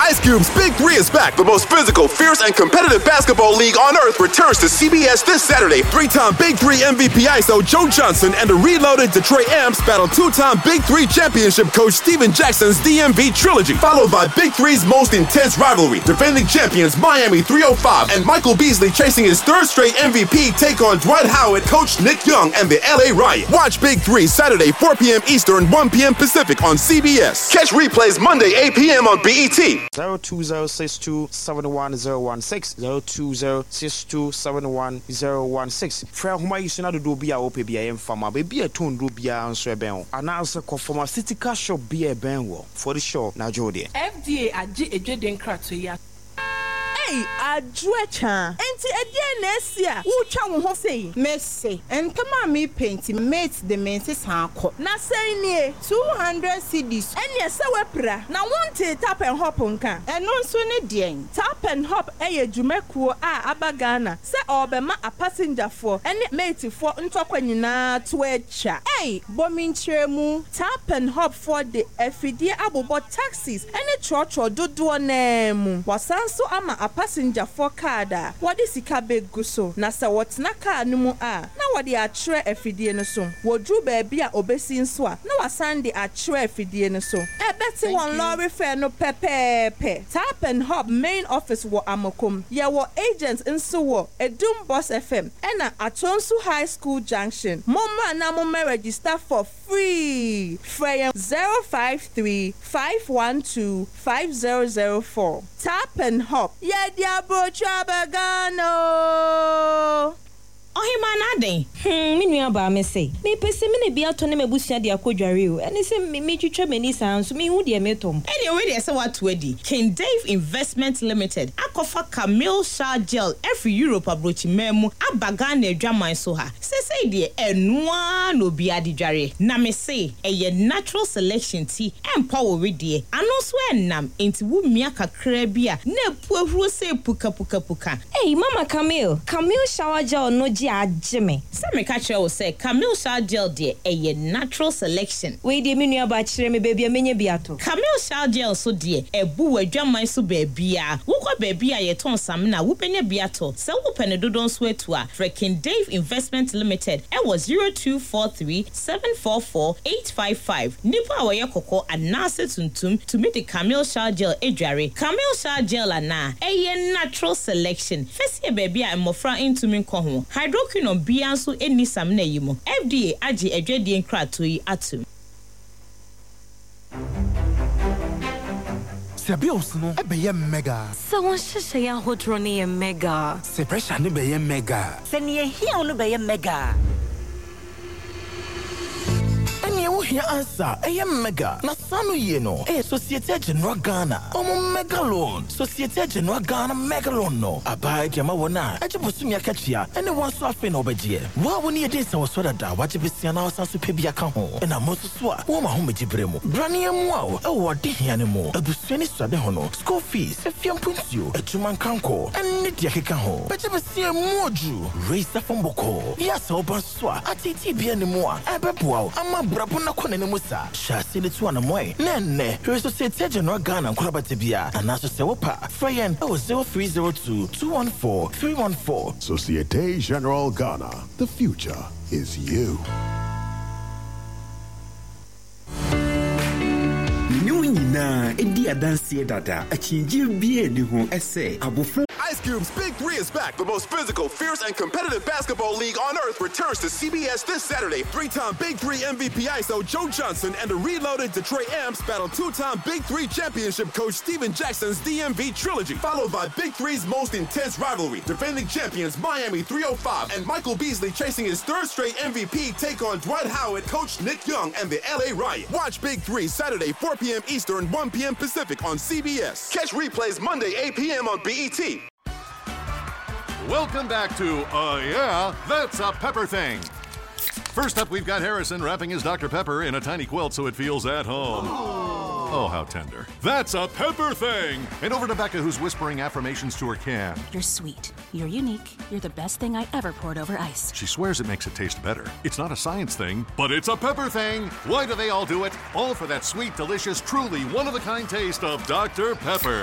Ice Cube's Big Three is back. The most physical, fierce, and competitive basketball league on earth returns to CBS this Saturday. Three-time Big Three MVP ISO Joe Johnson and the reloaded Detroit Amps battle two-time Big Three championship coach Steven Jackson's DMV trilogy, followed by Big Three's most intense rivalry. Defending champions Miami 305 and Michael Beasley chasing his third straight MVP take on Dwight Howard, coach Nick Young, and the LA Riot. Watch Big Three Saturday 4 p.m. Eastern, 1 p.m. Pacific on CBS. Catch replays Monday 8 p.m. on BET. 02062711016 02062711016 Fra homa yisuna do bia wo pe bia yemfama be bia ton do bia nso e ben announce ko pharmaceutical shop bia e ben wo for the show na jode FDA agi ejeden krato ya. Hey, Adwecha. Enti edie na esia. Wo twa wo ho sei. Messi. Entama me paint mate the menses hanko. Na sei nie 200 cedis. Ene se wepra. Na wonte tap and hop nka. Eno nso ne dien. Tap and hop eye dwumekuo a abagana. Se obema a passenger for ene mate for ntokwa nyina to echa. Hey, bominchiremu. Tap and hop for the efidie abobo taxis. Ene chocho dodo nemu. Wasanso ama passenger for kada what is sika begu so na sa wotna car no mu a na wode akyerɛ afidie no so wodru baabi a obesi nso a na wasande akyerɛ afidie no so ebeti won lorry fare no pepepe Tap and Hop main office wo Amokom ye wo agents nso wo Edum Boss FM ena Atonsu High School Junction momma na momma register for free free 053-512-5004 Tap and Hop Diabo Chabagano. Ohima na den. Me nua ba me say. Me pese me ne bia to ne mabusua de akodware o. Ene se me twitwa mani san so me hu de me tom. Anyway, dey say what wedi. King Dave Investment Limited. Akofa Camille Shah Gel every Europe abrochi memu abaga na adwaman so ha. Say de enua no bia de dware. Na me say eye natural selection tea empower we de. Ano so enam enti wu mia kakra bia na puahuru se puka. Hey Mama Camille Shower Gel no ajime. Say me catch you say Camille Shah Gel de a natural selection. We de me nua ba kire me baby amenye biato. Camille Shah Gel so de ebu adwaman so baby a. Wo kwa baby a ye ton sam na wo penye biato. Se wo pene dodon so etu a. Freaking Dave Investment Limited. E was 0243-744-855. Nipa wa ye koko anase tuntum to meet the Camille Shah Gel edware. Camille Shah Gel ana a natural selection. Fesi baby a mofra into me nko ho. Hydroquinone bianso eni sam na yimo. FDA agi edwedie nkrato yi atum. Se bills no ebeye mega. Se won hye ya hodro ne ye mega. Se pressure ne beye mega. Se ne ye hia no beye mega. Eni wo hia answer eye mega. Na sanu ye no. Societe General Ghana. Omo mega loan. Societe General Ghana mega loan no. Abai dia ma wona. Eje bosumi akachia. Ene won so afi na obeje. Wa woni ye dey se wo so dada. Waje besia na wasanso pe bia ka ho. Ena mo so a wo ma ho mejibre mu. Brane mu a wo de hia ne mu. Abusuani swade ho no. School fees, efiam puntuo, ejuman kanko. Ene dia keka ho. Beje besia mu oju. Raise from boko. Ya so ba so a atiti bia ne mu a. Ebeboa ama brabo na kone ne musa. Shasi ne tu anamoy. Nene. Societe General Ghana nkorabate bia. Anaso se wopa. Freyen 0302-214-314. Societe General Ghana. The future is you. Edi adansie dada achinji bie ni ho ese abofo Ice Cube's Big Three is back. The most physical, fierce, and competitive basketball league on earth returns to CBS this Saturday. Three-time Big Three MVP ISO Joe Johnson and the reloaded Detroit Amps battle two-time Big Three championship coach Steven Jackson's DMV trilogy, followed by Big Three's most intense rivalry. Defending champions Miami 305 and Michael Beasley chasing his third straight MVP take on Dwight Howard, coach Nick Young, and the LA Riot. Watch Big Three Saturday 4 p.m. Eastern, 1 p.m. Pacific on CBS. Catch replays Monday 8 p.m. on BET. Welcome back to Yeah, That's a Pepper Thing. First up, we've got Harrison wrapping his Dr. Pepper in a tiny quilt so it feels at home. Oh, how tender. That's a Pepper Thing! And over to Becca, who's whispering affirmations to her can. You're sweet. You're unique. You're the best thing I ever poured over ice. She swears it makes it taste better. It's not a science thing, but it's a Pepper Thing! Why do they all do it? All for that sweet, delicious, truly one-of-a-kind taste of Dr. Pepper.